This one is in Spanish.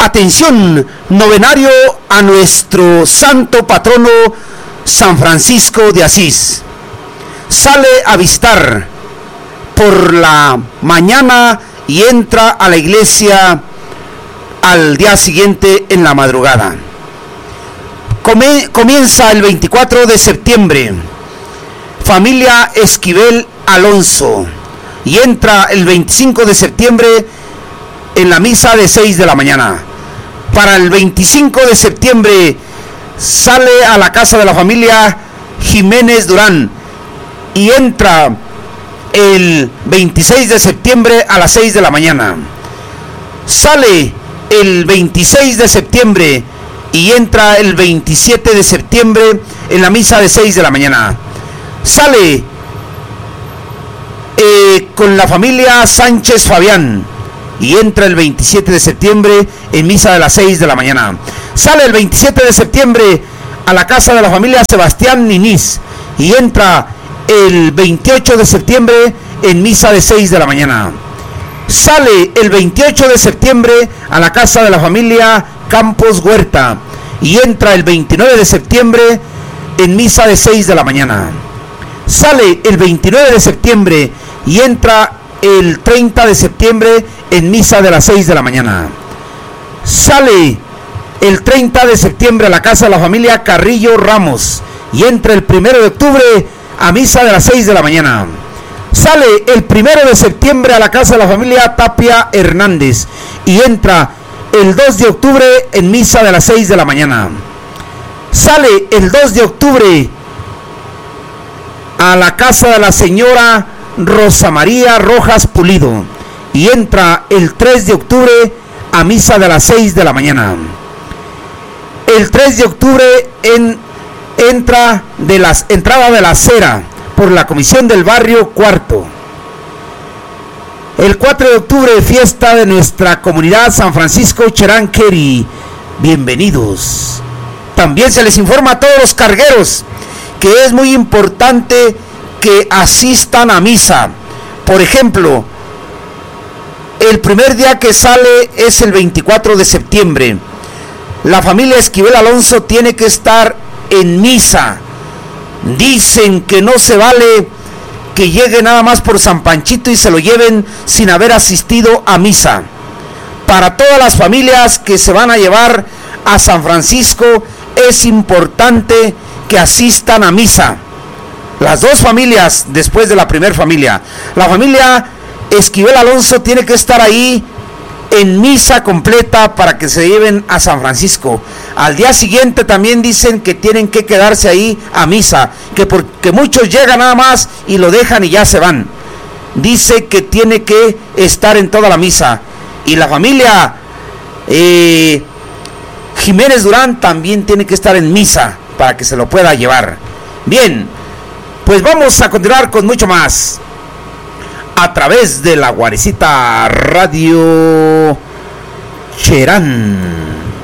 Atención, novenario a nuestro santo patrono San Francisco de Asís. Sale a visitar por la mañana y entra a la iglesia al día siguiente en la madrugada. Comienza el 24 de septiembre. Familia Esquivel Alonso. Y entra el 25 de septiembre en la misa de 6 de la mañana. Para el 25 de septiembre sale a la casa de la familia Jiménez Durán y entra el 26 de septiembre a las 6 de la mañana. Sale el 26 de septiembre y entra el 27 de septiembre en la misa de 6 de la mañana. Sale con la familia Sánchez Fabián y entra el 27 de septiembre en misa de las 6 de la mañana. Sale el 27 de septiembre a la casa de la familia Sebastián Niniz y entra el 28 de septiembre en misa de 6 de la mañana. Sale el 28 de septiembre a la casa de la familia Campos Huerta y entra el 29 de septiembre en misa de 6 de la mañana. Sale el 29 de septiembre y entra el 30 de septiembre en misa de las 6 de la mañana. Sale el 30 de septiembre a la casa de la familia Carrillo Ramos y entra el 1 de octubre a misa de las 6 de la mañana. Sale el 1 de septiembre a la casa de la familia Tapia Hernández y entra el 2 de octubre en misa de las 6 de la mañana. Sale el 2 de octubre a la casa de la señora Rosa María Rojas Pulido y entra el 3 de octubre a misa de las 6 de la mañana. El 3 de octubre entrada de la cera por la comisión del barrio Cuarto. El 4 de octubre, fiesta de nuestra comunidad San Francisco Cheranqueri. Bienvenidos. También se les informa a todos los cargueros que es muy importante que asistan a misa. Por ejemplo, el primer día que sale es el 24 de septiembre. La familia Esquivel Alonso tiene que estar en misa. Dicen que no se vale que llegue nada más por San Panchito y se lo lleven sin haber asistido a misa. Para todas las familias que se van a llevar a San Francisco es importante que asistan a misa. Las dos familias después de la primera familia. La familia Esquivel Alonso tiene que estar ahí en misa completa para que se lleven a San Francisco. Al día siguiente también dicen que tienen que quedarse ahí a misa, que porque muchos llegan nada más y lo dejan y ya se van. Dice que tiene que estar en toda la misa. Y la familia Jiménez Durán también tiene que estar en misa para que se lo pueda llevar. Bien, pues vamos a continuar con mucho más a través de la Guarecita Radio Cherán.